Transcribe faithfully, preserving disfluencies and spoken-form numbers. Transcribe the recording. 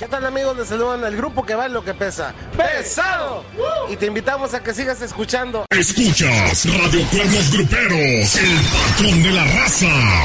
¿Qué tal, amigos? Les saludan al grupo que vale lo que pesa. ¡Pesado! Y te invitamos a que sigas escuchando. Escuchas Radio Cuernos Gruperos, el patrón de la raza.